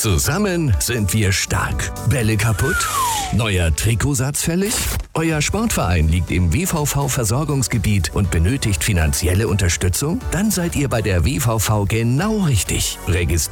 Zusammen sind wir stark. Bälle kaputt? Neuer Trikotsatz fällig? Euer Sportverein liegt im WVV-Versorgungsgebiet und benötigt finanzielle Unterstützung? Dann seid ihr bei der WVV genau richtig.